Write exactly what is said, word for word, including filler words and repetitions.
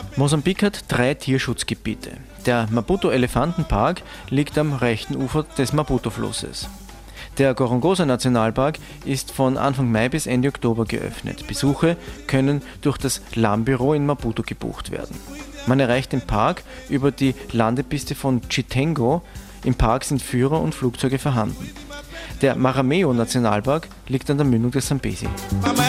Mosambik hat drei Tierschutzgebiete. Der Maputo-Elefantenpark liegt am rechten Ufer des Maputo-Flusses. Der Gorongosa-Nationalpark ist von Anfang Mai bis Ende Oktober geöffnet. Besuche können durch das Lam-Büro in Maputo gebucht werden. Man erreicht den Park über die Landepiste von Chitengo. Im Park sind Führer und Flugzeuge vorhanden. Der Marameo-Nationalpark liegt an der Mündung des Sambesi.